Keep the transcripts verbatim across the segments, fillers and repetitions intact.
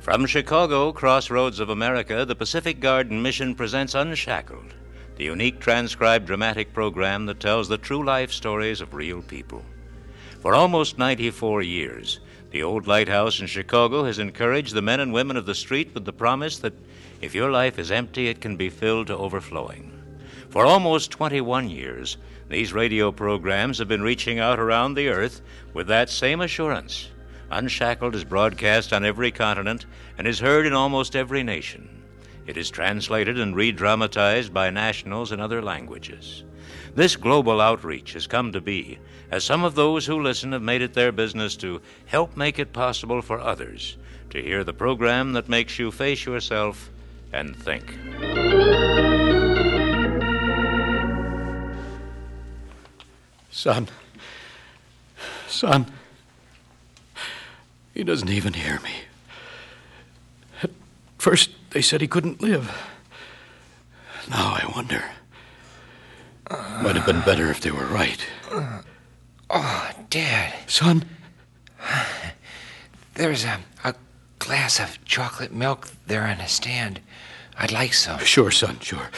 From Chicago, crossroads of America, the Pacific Garden Mission presents Unshackled, the unique transcribed dramatic program that tells the true life stories of real people. For almost ninety-four years, the old lighthouse in Chicago has encouraged the men and women of the street with the promise that if your life is empty, it can be filled to overflowing. For almost twenty-one years, these radio programs have been reaching out around the earth with that same assurance. Unshackled is broadcast on every continent and is heard in almost every nation. It is translated and re-dramatized by nationals in other languages. This global outreach has come to be as some of those who listen have made it their business to help make it possible for others to hear the program that makes you face yourself and think. Son. Son. He doesn't even hear me. At first, they said he couldn't live. Now I wonder. Uh, Might have been better if they were right. Uh, oh, Dad. Son? There's a, a glass of chocolate milk there on the stand. I'd like some. Sure, son, sure.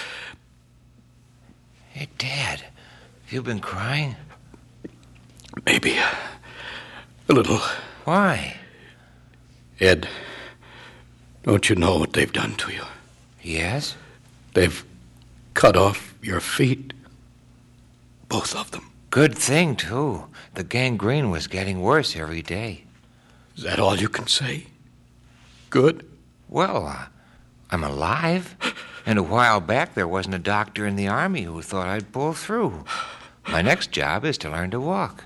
Hey, Dad, have you been crying? Maybe. A little. Why? Ed, don't you know what they've done to you? Yes? They've cut off your feet. Both of them. Good thing, too. The gangrene was getting worse every day. Is that all you can say? Good? Well, uh, I'm alive. And a while back, there wasn't a doctor in the Army who thought I'd pull through. My next job is to learn to walk.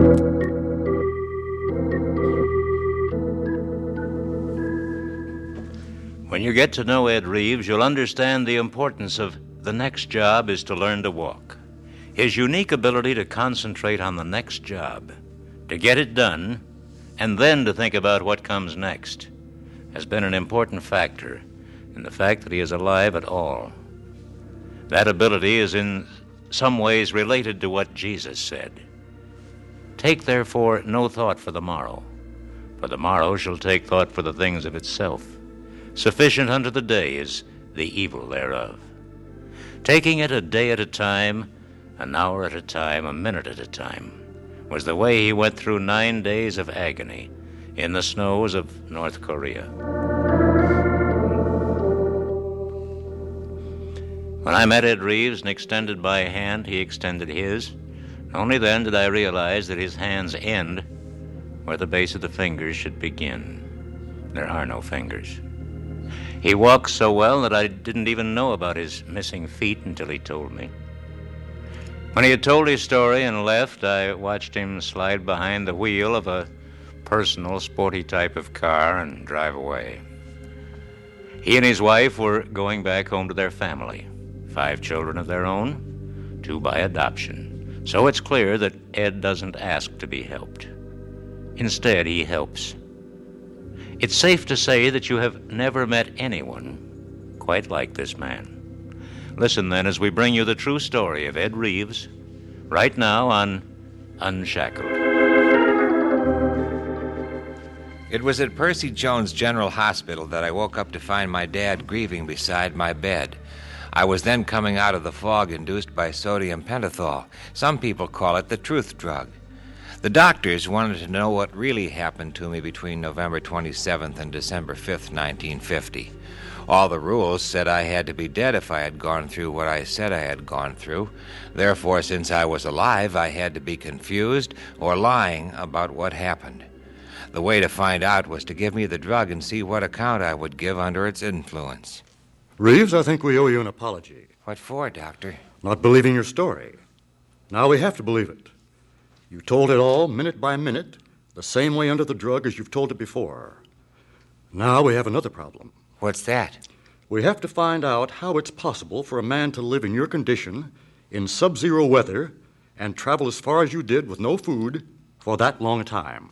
When you get to know Ed Reeves, you'll understand the importance of the next job is to learn to walk. His unique ability to concentrate on the next job, to get it done, and then to think about what comes next, has been an important factor in the fact that he is alive at all. That ability is in some ways related to what Jesus said. Take, therefore, no thought for the morrow, for the morrow shall take thought for the things of itself. Sufficient unto the day is the evil thereof. Taking it a day at a time, an hour at a time, a minute at a time, was the way he went through nine days of agony in the snows of North Korea. When I met Ed Reeves and extended my hand, he extended his. Only then did I realize that his hands end where the base of the fingers should begin. There are no fingers. He walks so well that I didn't even know about his missing feet until he told me. When he had told his story and left, I watched him slide behind the wheel of a personal, sporty type of car and drive away. He and his wife were going back home to their family. Five children of their own, two by adoption. So it's clear that Ed doesn't ask to be helped. Instead, he helps. It's safe to say that you have never met anyone quite like this man. Listen then as we bring you the true story of Ed Reeves, right now on Unshackled. It was at Percy Jones General Hospital that I woke up to find my dad grieving beside my bed. I was then coming out of the fog induced by sodium pentothal. Some people call it the truth drug. The doctors wanted to know what really happened to me between November twenty-seventh and December fifth, nineteen fifty. All the rules said I had to be dead if I had gone through what I said I had gone through. Therefore, since I was alive, I had to be confused or lying about what happened. The way to find out was to give me the drug and see what account I would give under its influence. Reeves, I think we owe you an apology. What for, Doctor? Not believing your story. Now we have to believe it. You told it all, minute by minute, the same way under the drug as you've told it before. Now we have another problem. What's that? We have to find out how it's possible for a man to live in your condition, in sub-zero weather, and travel as far as you did with no food for that long a time.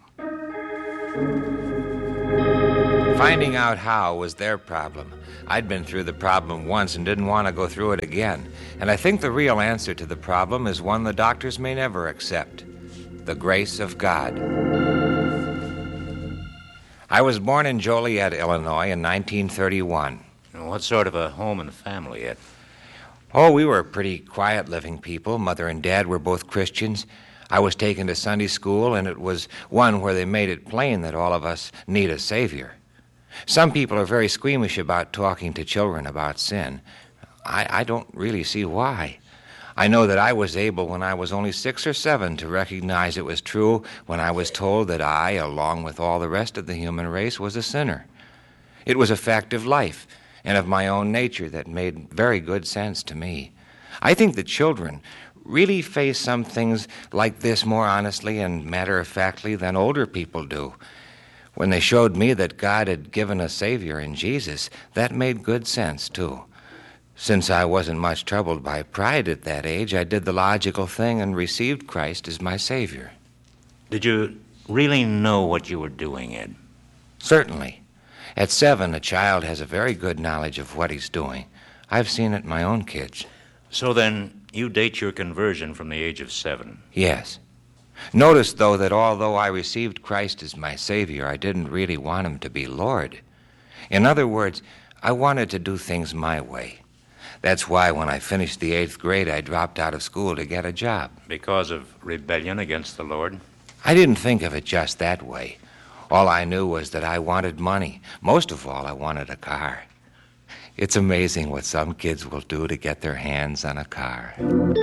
Finding out how was their problem. I'd been through the problem once and didn't want to go through it again. And I think the real answer to the problem is one the doctors may never accept. The grace of God. I was born in Joliet, Illinois in nineteen thirty-one. What sort of a home and family, Ed? Oh, we were pretty quiet-living people. Mother and Dad were both Christians. I was taken to Sunday school, and it was one where they made it plain that all of us need a Savior. Some people are very squeamish about talking to children about sin. I, I don't really see why. I know that I was able, when I was only six or seven, to recognize it was true when I was told that I, along with all the rest of the human race, was a sinner. It was a fact of life and of my own nature that made very good sense to me. I think that children really face some things like this more honestly and matter-of-factly than older people do. When they showed me that God had given a Savior in Jesus, that made good sense, too. Since I wasn't much troubled by pride at that age, I did the logical thing and received Christ as my Savior. Did you really know what you were doing, Ed? Certainly. At seven, a child has a very good knowledge of what he's doing. I've seen it in my own kids. So then, you date your conversion from the age of seven. Yes. Notice, though, that although I received Christ as my Savior, I didn't really want him to be Lord. In other words, I wanted to do things my way. That's why when I finished the eighth grade, I dropped out of school to get a job. Because of rebellion against the Lord? I didn't think of it just that way. All I knew was that I wanted money. Most of all, I wanted a car. It's amazing what some kids will do to get their hands on a car.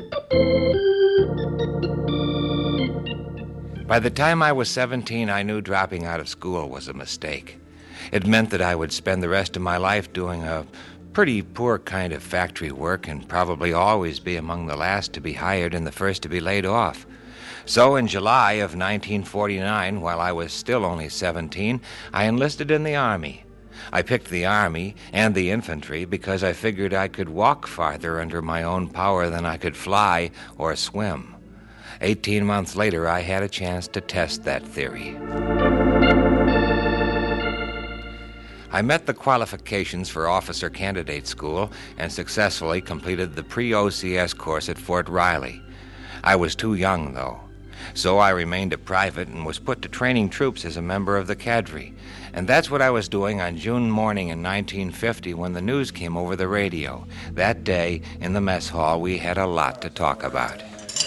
By the time I was seventeen, I knew dropping out of school was a mistake. It meant that I would spend the rest of my life doing a pretty poor kind of factory work and probably always be among the last to be hired and the first to be laid off. So in July of nineteen forty-nine, while I was still only seventeen, I enlisted in the Army. I picked the Army and the infantry because I figured I could walk farther under my own power than I could fly or swim. Eighteen months later, I had a chance to test that theory. I met the qualifications for Officer Candidate School and successfully completed the pre-O C S course at Fort Riley. I was too young, though. So I remained a private and was put to training troops as a member of the cadre. And that's what I was doing on June morning in nineteen fifty when the news came over the radio. That day, in the mess hall, we had a lot to talk about.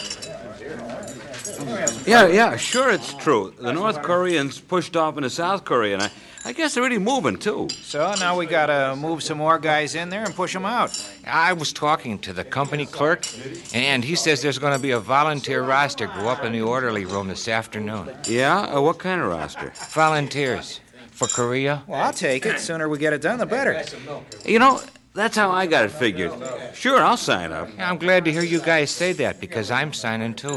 Yeah, yeah, sure it's true. The North Koreans pushed off into South Korea, and I, I guess they're really moving, too. So now we gotta move some more guys in there and push them out. I was talking to the company clerk, and he says there's going to be a volunteer roster go up in the orderly room this afternoon. Yeah? Uh, what kind of roster? Volunteers. For Korea? Well, I'll take it. Sooner we get it done, the better. You know, that's how I got it figured. Sure, I'll sign up. I'm glad to hear you guys say that, because I'm signing too.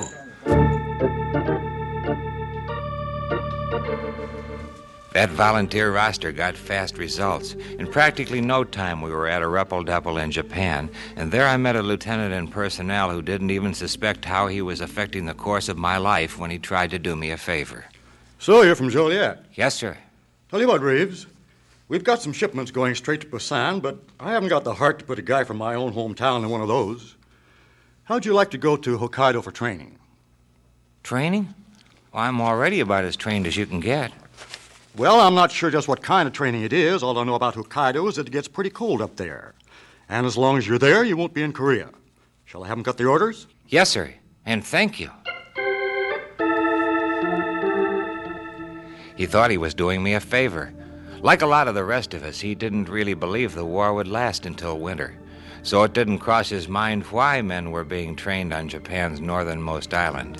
That volunteer roster got fast results. In practically no time, we were at a Repple-Depple in Japan, and there I met a lieutenant in personnel who didn't even suspect how he was affecting the course of my life when he tried to do me a favor. So you're from Joliet? Yes, sir. Tell you what, Reeves, we've got some shipments going straight to Busan, but I haven't got the heart to put a guy from my own hometown in one of those. How'd you like to go to Hokkaido for training? Training? Well, I'm already about as trained as you can get. Well, I'm not sure just what kind of training it is. All I know about Hokkaido is that it gets pretty cold up there. And as long as you're there, you won't be in Korea. Shall I have them cut the orders? Yes, sir. And thank you. He thought he was doing me a favor. Like a lot of the rest of us, he didn't really believe the war would last until winter. So it didn't cross his mind why men were being trained on Japan's northernmost island.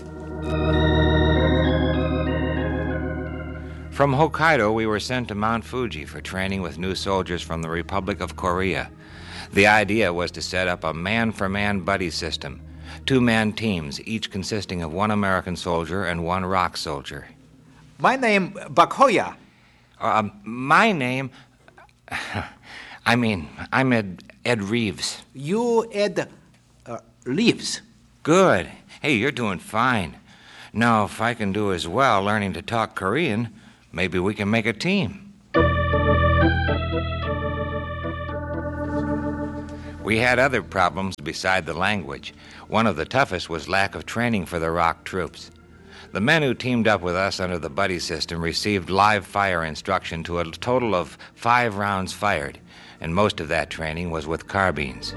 From Hokkaido, we were sent to Mount Fuji for training with new soldiers from the Republic of Korea. The idea was to set up a man-for-man buddy system, two-man teams, each consisting of one American soldier and one ROK soldier. My name, Bakoya. Uh, my name... I mean, I'm Ed, Ed Reeves. You, Ed, uh, Reeves. Good. Hey, you're doing fine. Now, if I can do as well learning to talk Korean, maybe we can make a team. We had other problems beside the language. One of the toughest was lack of training for the ROK troops. The men who teamed up with us under the buddy system received live fire instruction to a total of five rounds fired, and most of that training was with carbines.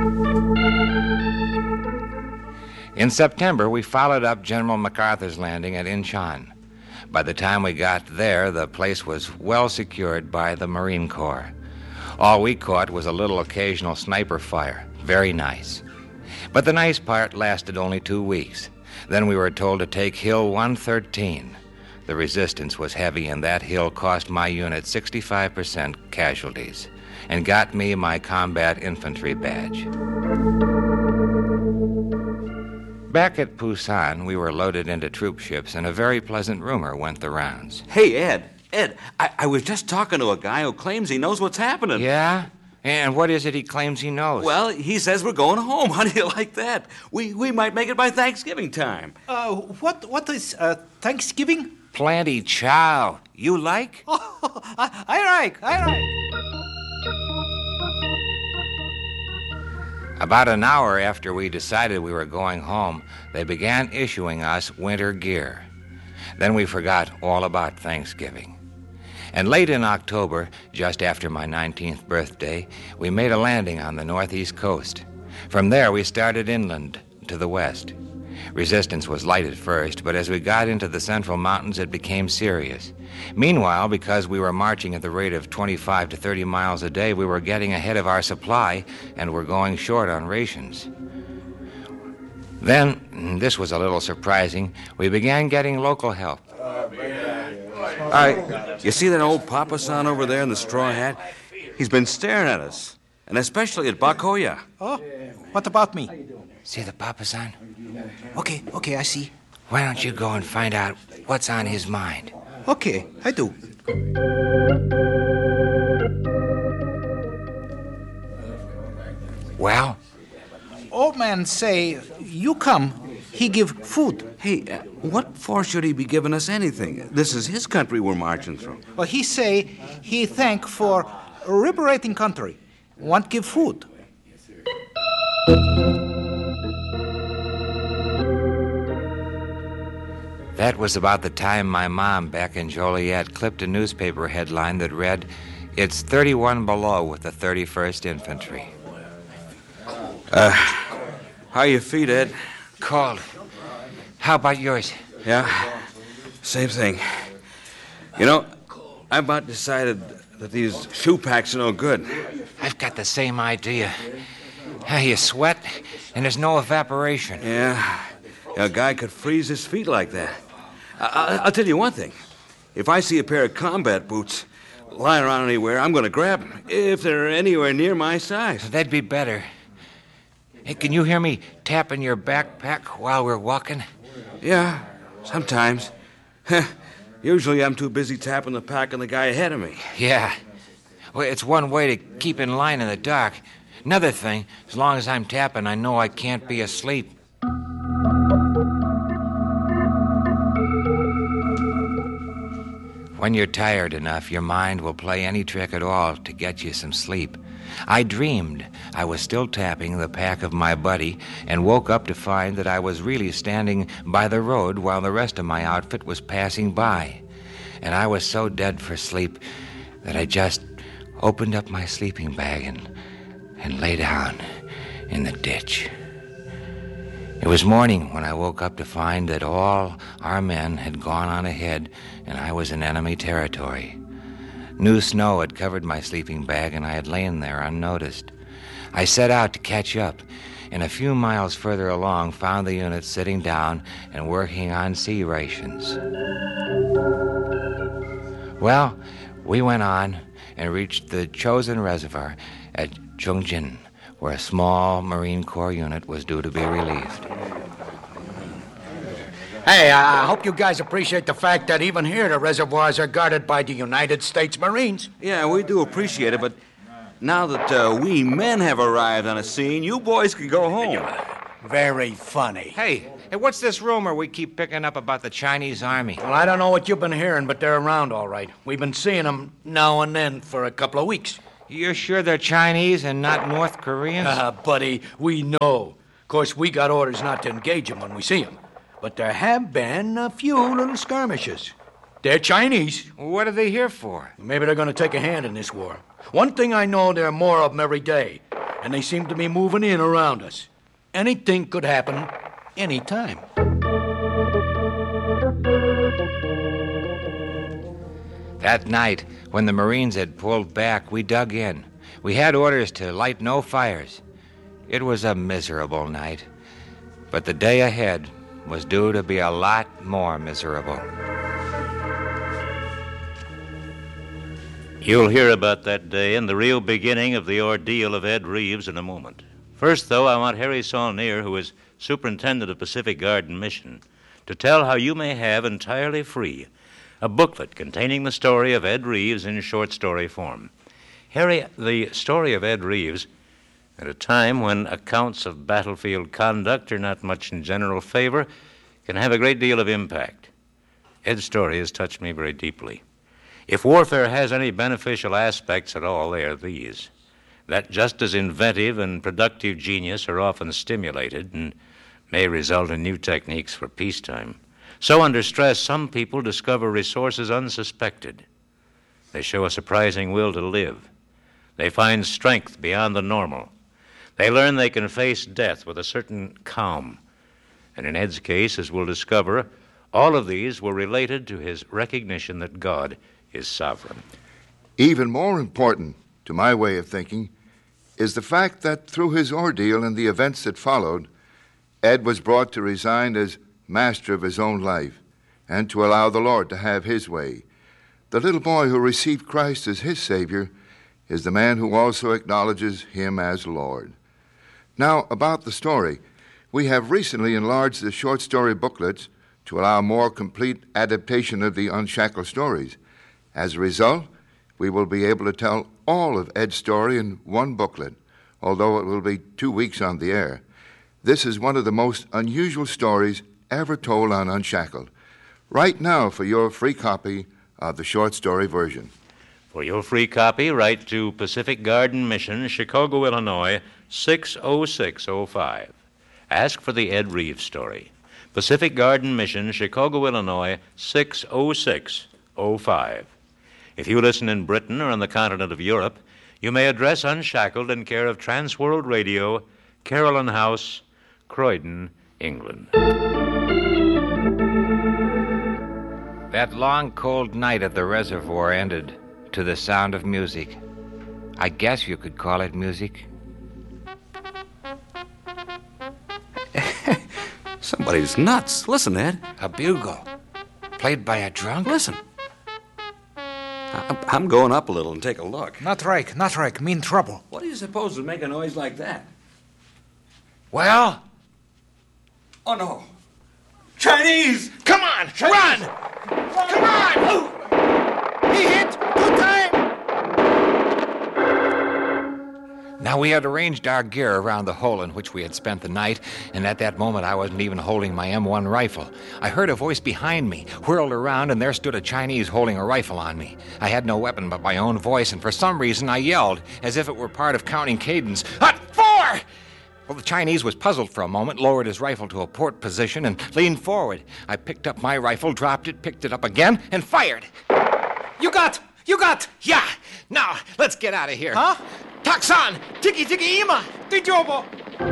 In September, we followed up General MacArthur's landing at Incheon. By the time we got there, the place was well secured by the Marine Corps. All we caught was a little occasional sniper fire. Very nice. But the nice part lasted only two weeks. Then we were told to take Hill one thirteen. The resistance was heavy, and that hill cost my unit sixty-five percent casualties and got me my combat infantry badge. Back at Busan, we were loaded into troop ships, and a very pleasant rumor went the rounds. Hey, Ed, Ed, I, I was just talking to a guy who claims he knows what's happening. Yeah? And what is it he claims he knows? Well, he says we're going home. How do you like that? We we might make it by Thanksgiving time. Uh, what what is uh, Thanksgiving? Plenty chow. You like? Oh, I, I like, I like. About an hour after we decided we were going home, they began issuing us winter gear. Then we forgot all about Thanksgiving. And late in October, just after my nineteenth birthday, we made a landing on the northeast coast. From there, we started inland to the west. Resistance was light at first, but as we got into the central mountains, it became serious. Meanwhile, because we were marching at the rate of twenty-five to thirty miles a day, we were getting ahead of our supply and were going short on rations. Then, and this was a little surprising, we began getting local help. Uh, you see that old Papa-san over there in the straw hat? He's been staring at us, and especially at Bakoya. Oh, what about me? See the Papa-san? Okay, okay, I see. Why don't you go and find out what's on his mind? Okay, I do. Well? Old man say, you come, he give food. Hey, uh, what for should he be giving us anything? This is his country we're marching through. Well, he say he thank for liberating country. Want give food. That was about the time my mom back in Joliet clipped a newspaper headline that read, "It's thirty-one below with the thirty-first Infantry." Uh, how you feet, Ed? Cold. How about yours? Yeah, same thing. You know, I about decided that these shoe packs are no good. I've got the same idea. You sweat, and there's no evaporation. Yeah, a guy could freeze his feet like that. I- I- I'll tell you one thing. If I see a pair of combat boots lying around anywhere, I'm going to grab them, if they're anywhere near my size. That'd be better. Hey, can you hear me tapping your backpack while we're walking? Yeah, sometimes. Usually I'm too busy tapping the pack on the guy ahead of me. Yeah. Well, it's one way to keep in line in the dark. Another thing, as long as I'm tapping, I know I can't be asleep. When you're tired enough, your mind will play any trick at all to get you some sleep. I dreamed I was still tapping the pack of my buddy and woke up to find that I was really standing by the road while the rest of my outfit was passing by. And I was so dead for sleep that I just opened up my sleeping bag and, and lay down in the ditch. It was morning when I woke up to find that all our men had gone on ahead and I was in enemy territory. New snow had covered my sleeping bag and I had lain there unnoticed. I set out to catch up, and a few miles further along found the unit sitting down and working on sea rations. Well, we went on and reached the chosen reservoir at Chongjin, where a small Marine Corps unit was due to be relieved. Hey, I hope you guys appreciate the fact that even here the reservoirs are guarded by the United States Marines. Yeah, we do appreciate it, but now that uh, we men have arrived on the scene, you boys can go home. Very funny. Hey, hey, what's this rumor we keep picking up about the Chinese army? Well, I don't know what you've been hearing, but they're around all right. We've been seeing them now and then for a couple of weeks. You're sure they're Chinese and not North Koreans? Uh, buddy, we know. Of course, we got orders not to engage them when we see them. but there have been a few little skirmishes. They're Chinese. What are they here for? Maybe they're going to take a hand in this war. One thing I know, there are more of them every day, and they seem to be moving in around us. Anything could happen anytime. That night, when the Marines had pulled back, we dug in. We had orders to light no fires. It was a miserable night, but the day ahead was due to be a lot more miserable. You'll hear about that day and the real beginning of the ordeal of Ed Reeves in a moment. First, though, I want Harry Saulnier, who is superintendent of Pacific Garden Mission, to tell how you may have entirely free a booklet containing the story of Ed Reeves in short story form. Harry, the story of Ed Reeves, at a time when accounts of battlefield conduct are not much in general favor, can have a great deal of impact. Ed's story has touched me very deeply. If warfare has any beneficial aspects at all, they are these: that just as inventive and productive genius are often stimulated and may result in new techniques for peacetime, so under stress some people discover resources unsuspected. They show a surprising will to live. They find strength beyond the normal. They learn they can face death with a certain calm. And in Ed's case, as we'll discover, all of these were related to his recognition that God is sovereign. Even more important, to my way of thinking, is the fact that through his ordeal and the events that followed, Ed was brought to resign as master of his own life and to allow the Lord to have his way. The little boy who received Christ as his Savior is the man who also acknowledges him as Lord. Now, about the story, we have recently enlarged the short story booklets to allow more complete adaptation of the Unshackled stories. As a result, we will be able to tell all of Ed's story in one booklet, although it will be two weeks on the air. This is one of the most unusual stories ever told on Unshackled. Right now, for your free copy of the short story version. For your free copy, write to Pacific Garden Mission, Chicago, Illinois, six oh six oh five. Ask for the Ed Reeves story. Pacific Garden Mission, Chicago, Illinois, six oh six oh five. If you listen in Britain or on the continent of Europe, you may address Unshackled in care of Transworld Radio, Carolyn House, Croydon, England. That long, cold night at the reservoir ended to the sound of music. I guess you could call it music. Somebody's nuts. Listen, Ed. A bugle, played by a drunk? Listen. I- I'm going up a little and take a look. Not right, not right. Mean trouble. What do you suppose would make a noise like that? Well, Oh, no. Chinese! come on, run! Come on! He hit. Good time. Now, we had arranged our gear around the hole in which we had spent the night, and at that moment I wasn't even holding my M one rifle. I heard a voice behind me, whirled around, and there stood a Chinese holding a rifle on me. I had no weapon but my own voice, and for some reason I yelled, as if it were part of counting cadence, "Hut, four!" Well, the Chinese was puzzled for a moment, lowered his rifle to a port position, and leaned forward. I picked up my rifle, dropped it, picked it up again, and fired. You got. You got. Yeah, now, let's get out of here. Huh? Taksan! Tiki tiki ima! Tijobo.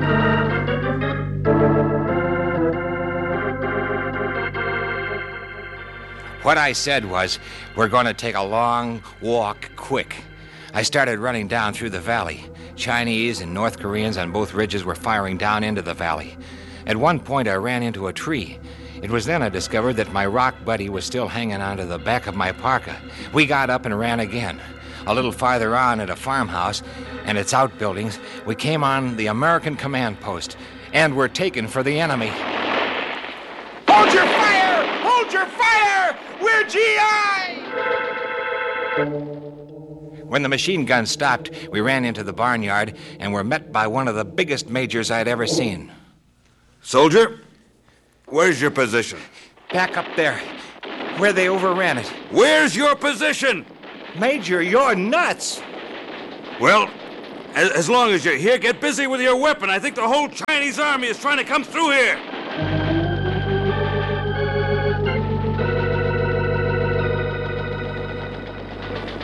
What I said was, we're going to take a long walk quick. I started running down through the valley. Chinese and North Koreans on both ridges were firing down into the valley. At one point, I ran into a tree. It was then I discovered that my rock buddy was still hanging onto the back of my parka. We got up and ran again. A little farther on at a farmhouse and its outbuildings, we came on the American command post and were taken for the enemy. Hold your fire! Hold your fire! We're G I! When the machine gun stopped, we ran into the barnyard and were met by one of the biggest majors I'd ever seen. Soldier, where's your position? Back up there, where they overran it. Where's your position? Major, you're nuts! Well, as, as long as you're here, get busy with your weapon. I think the whole Chinese army is trying to come through here.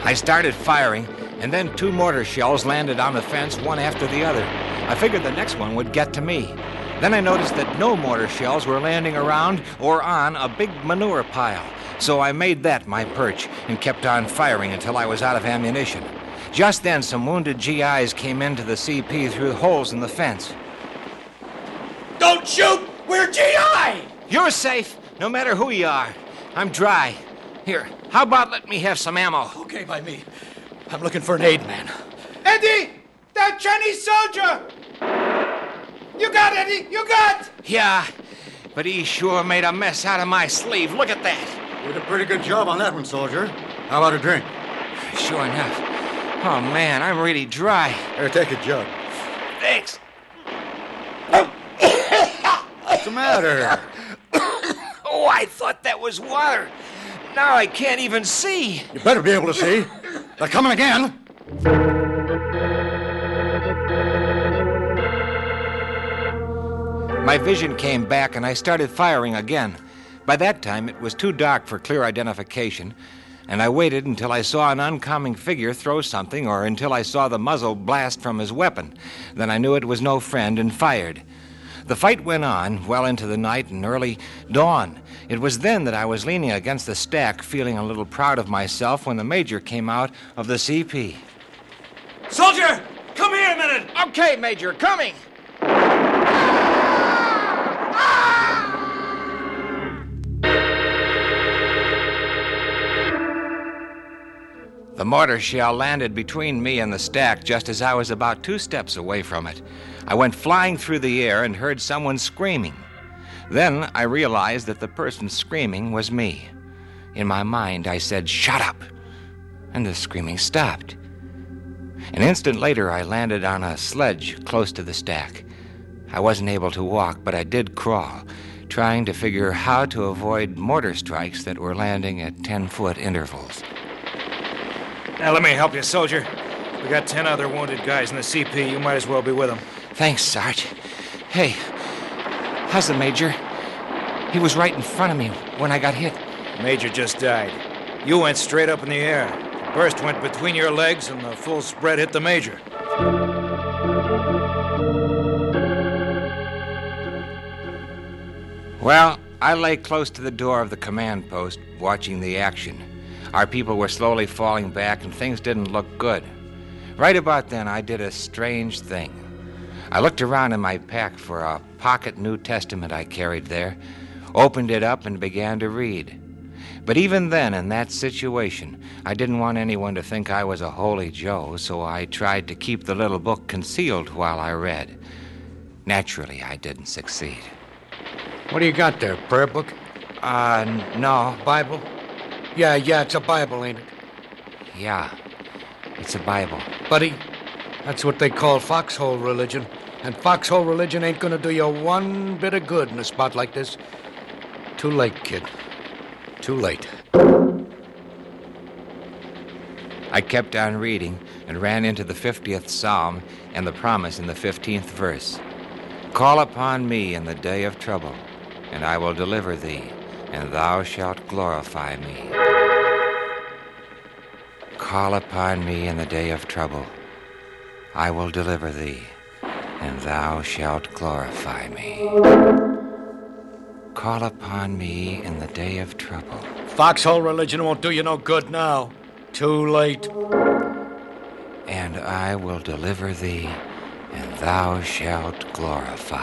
I started firing, and then two mortar shells landed on the fence one after the other. I figured the next one would get to me. Then I noticed that no mortar shells were landing around or on a big manure pile. So I made that my perch and kept on firing until I was out of ammunition. Just then, some wounded G Is came into the C P through holes in the fence. Don't shoot! We're G I! You're safe, no matter who you are. I'm dry. Here, how about let me have some ammo? Okay, by me. I'm looking for an aid man. Eddie! That Chinese soldier! You got Eddie! You got! Yeah, but he sure made a mess out of my sleeve. Look at that. You did a pretty good job on that one, soldier. How about a drink? Sure enough. Oh, man, I'm really dry. Here, take a jug. Thanks. What's the matter? Oh, I thought that was water. Now I can't even see. You better be able to see. They're coming again. My vision came back and I started firing again. By that time, it was too dark for clear identification, and I waited until I saw an oncoming figure throw something or until I saw the muzzle blast from his weapon. Then I knew it was no friend and fired. The fight went on well into the night and early dawn. It was then that I was leaning against the stack, feeling a little proud of myself when the Major came out of the C P. Soldier! Come here a minute! Okay, Major, coming! The mortar shell landed between me and the stack just as I was about two steps away from it. I went flying through the air and heard someone screaming. Then I realized that the person screaming was me. In my mind, I said, "Shut up!" And the screaming stopped. An instant later, I landed on a sledge close to the stack. I wasn't able to walk, but I did crawl, trying to figure how to avoid mortar strikes that were landing at ten-foot intervals. Now, let me help you, soldier. We got ten other wounded guys in the C P. You might as well be with them. Thanks, Sarge. Hey, how's the Major? He was right in front of me when I got hit. Major just died. You went straight up in the air. The burst went between your legs, and the full spread hit the Major. Well, I lay close to the door of the command post, watching the action. Our people were slowly falling back, and things didn't look good. Right about then, I did a strange thing. I looked around in my pack for a pocket New Testament I carried there, opened it up, and began to read. But even then, in that situation, I didn't want anyone to think I was a holy Joe, so I tried to keep the little book concealed while I read. Naturally, I didn't succeed. What do you got there? Prayer book? Uh, n- no. Bible? Yeah, yeah, it's a Bible, ain't it? Yeah, it's a Bible. Buddy, that's what they call foxhole religion. And foxhole religion ain't gonna do you one bit of good in a spot like this. Too late, kid. Too late. I kept on reading and ran into the fiftieth Psalm and the promise in the fifteenth verse. Call upon me in the day of trouble, and I will deliver thee, and thou shalt glorify me. Call upon me in the day of trouble. I will deliver thee, and thou shalt glorify me. Call upon me in the day of trouble. Foxhole religion won't do you no good now. Too late. And I will deliver thee, and thou shalt glorify